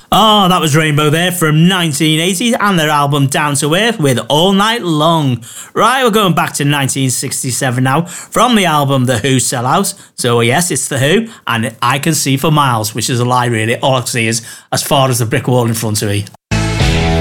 Oh, that was Rainbow there from 1980 and their album Down to Earth with All Night Long. Right, we're going back to 1967 now from the album The Who Sell Out. So yes, it's The Who and I Can See for Miles, which is a lie really. All I can see is as far as the brick wall in front of me.